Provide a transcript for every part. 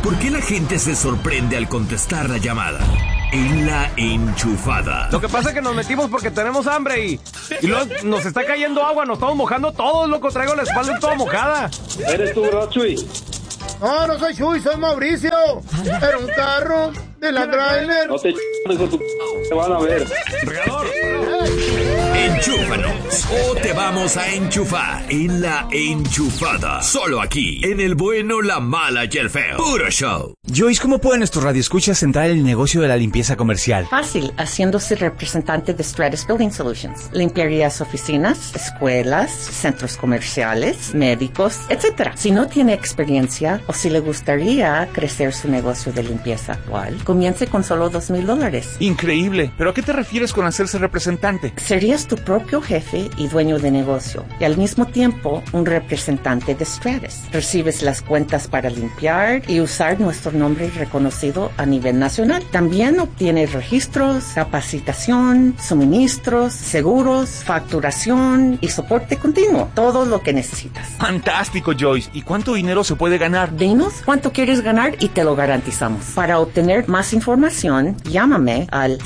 ¿Por qué la gente se sorprende al contestar la llamada? En La Enchufada. Lo que pasa es que nos metimos porque tenemos hambre y luego nos está cayendo agua, nos estamos mojando todos, loco. Traigo la espalda toda mojada. ¿Eres tú, ¿verdad, Chuy? No, no soy Chuy, soy Mauricio. Era un carro de la trailer. No te hijo tu te van a ver. ¡Regador! Enchúfanos o te vamos a enchufar en La Enchufada. Solo aquí, en el bueno, la mala y el feo. Puro show. Joyce, ¿cómo pueden nuestros radioescuchas entrar en el negocio de la limpieza comercial? Fácil, haciéndose representante de Stratus Building Solutions. Limpiarías oficinas, escuelas, centros comerciales, médicos, etc. Si no tiene experiencia o si le gustaría crecer su negocio de limpieza actual, comience con solo $2,000. Increíble, ¿pero a qué te refieres con hacerse representante? Serías tu propio jefe y dueño de negocio y al mismo tiempo un representante de Stratus. Recibes las cuentas para limpiar y usar nuestro nombre reconocido a nivel nacional. También obtienes registros, capacitación, suministros, seguros, facturación y soporte continuo. Todo lo que necesitas. Fantástico, Joyce. ¿Y cuánto dinero se puede ganar? Dinos cuánto quieres ganar y te lo garantizamos. Para obtener más información, llámame al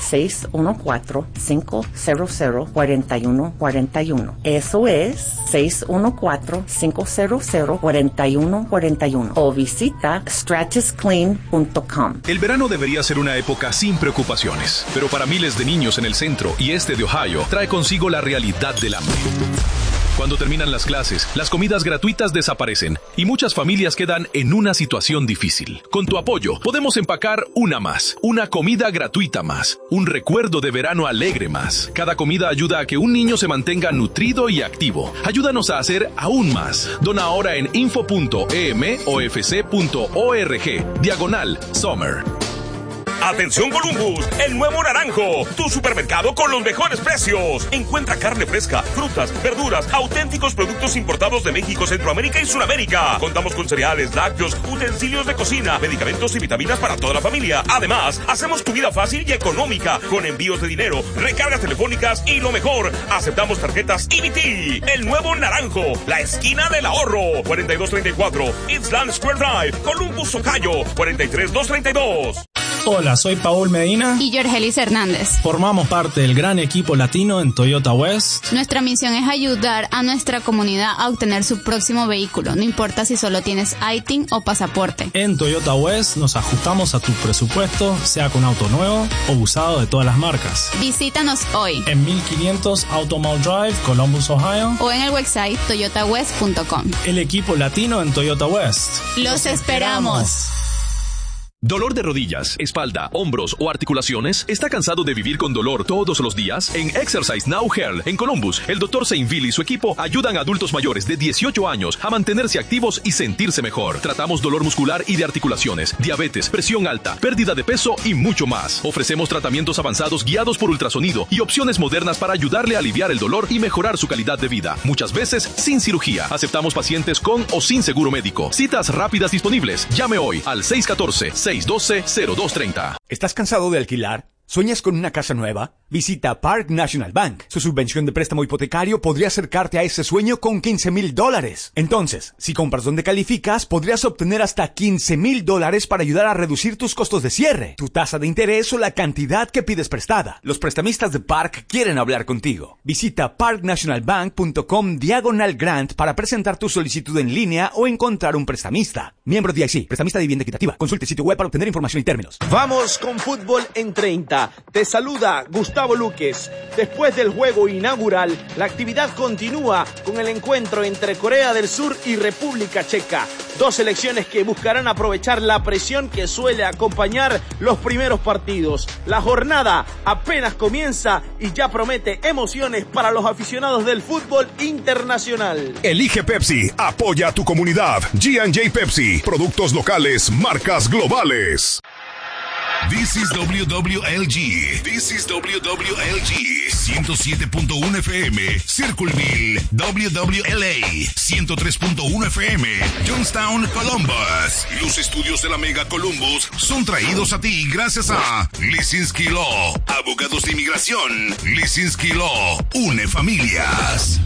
614-500-4141. Eso es 614-500-4141. O visita stratusclean.com. El verano debería ser una época sin preocupaciones, pero para miles de niños en el centro y este de Ohio, trae consigo la realidad del hambre. Cuando terminan las clases, las comidas gratuitas desaparecen y muchas familias quedan en una situación difícil. Con tu apoyo, podemos empacar una más, una comida gratuita más, un recuerdo de verano alegre más. Cada comida ayuda a que un niño se mantenga nutrido y activo. Ayúdanos a hacer aún más. Dona ahora en info.emofc.org/summer. Atención Columbus, el nuevo Naranjo, tu supermercado con los mejores precios. Encuentra carne fresca, frutas, verduras, auténticos productos importados de México, Centroamérica y Sudamérica. Contamos con cereales, lácteos, utensilios de cocina, medicamentos y vitaminas para toda la familia. Además, hacemos tu vida fácil y económica con envíos de dinero, recargas telefónicas y lo mejor, aceptamos tarjetas EBT. El nuevo Naranjo, la esquina del ahorro. 4234 Eastland Square Drive, Columbus, Ohio. 43232. Hola, soy Paul Medina y Yorgelis Hernández. Formamos parte del gran equipo latino en Toyota West. Nuestra misión es ayudar a nuestra comunidad a obtener su próximo vehículo, no importa si solo tienes ITIN o pasaporte. En Toyota West nos ajustamos a tu presupuesto, sea con auto nuevo o usado de todas las marcas. Visítanos hoy en 1500 Automall Drive, Columbus, Ohio, o en el website toyotawest.com. El equipo latino en Toyota West. ¡Los esperamos! ¿Dolor de rodillas, espalda, hombros o articulaciones? ¿Está cansado de vivir con dolor todos los días? En Exercise Now Health, en Columbus, el Dr. Sainville y su equipo ayudan a adultos mayores de 18 años a mantenerse activos y sentirse mejor. Tratamos dolor muscular y de articulaciones, diabetes, presión alta, pérdida de peso y mucho más. Ofrecemos tratamientos avanzados guiados por ultrasonido y opciones modernas para ayudarle a aliviar el dolor y mejorar su calidad de vida. Muchas veces sin cirugía. Aceptamos pacientes con o sin seguro médico. Citas rápidas disponibles. Llame hoy al 614-612-0230. ¿Estás cansado de alquilar? ¿Sueñas con una casa nueva? Visita Park National Bank. Su subvención de préstamo hipotecario podría acercarte a ese sueño con $15,000. Entonces, si compras donde calificas, podrías obtener hasta $15,000 para ayudar a reducir tus costos de cierre, tu tasa de interés o la cantidad que pides prestada. Los prestamistas de Park quieren hablar contigo. Visita parknationalbank.com/grant para presentar tu solicitud en línea o encontrar un prestamista. Miembro DIC, prestamista de vivienda equitativa. Consulte el sitio web para obtener información y términos. Vamos con Fútbol en 30. Te saluda Gustavo Luques. Después del juego inaugural, la actividad continúa con el encuentro entre Corea del Sur y República Checa. Dos selecciones que buscarán aprovechar la presión que suele acompañar los primeros partidos. La jornada apenas comienza y ya promete emociones para los aficionados del fútbol internacional. Elige Pepsi, apoya a tu comunidad. G&J Pepsi, productos locales, marcas globales. This is WWLG. This is WWLG. 107.1 FM, Circleville, WWLA. 103.1 FM, Johnstown, Columbus. Los estudios de la Mega Columbus son traídos a ti gracias a Lisinski Law, abogados de inmigración. Lisinski Law, une familias.